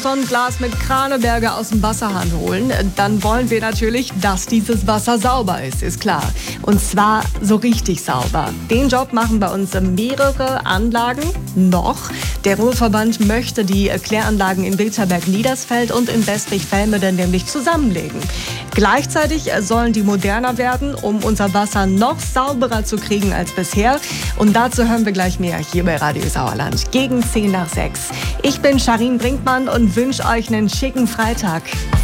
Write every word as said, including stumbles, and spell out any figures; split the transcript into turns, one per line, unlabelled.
Tonnen Glas mit Kraneberger aus dem Wasserhahn holen, dann wollen wir natürlich, dass dieses Wasser sauber ist, ist klar. Und zwar so richtig sauber. Den Job machen bei uns mehrere Anlagen noch. Der Ruhrverband möchte die Kläranlagen in Wilterberg-Niedersfeld und in Westrich-Velmede nämlich zusammenlegen. Gleichzeitig sollen die moderner werden, um unser Wasser noch sauberer zu kriegen als bisher. Und dazu hören wir gleich mehr hier bei Radio Sauerland gegen zehn nach sechs. Ich bin Charin Brinkmann und wünsche euch einen schicken Freitag.